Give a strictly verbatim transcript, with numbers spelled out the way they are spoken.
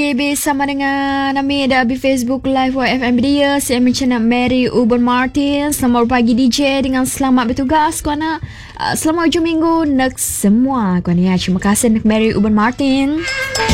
Bersama dengan Ami ada di Facebook Live Y F M dia. Saya macam Mary Uben Martin. Selamat pagi D J dengan selamat bertugas kuana. Uh, selamat hujung minggu nak semua kuana ya. Terima kasih nak Mary Uben Martin.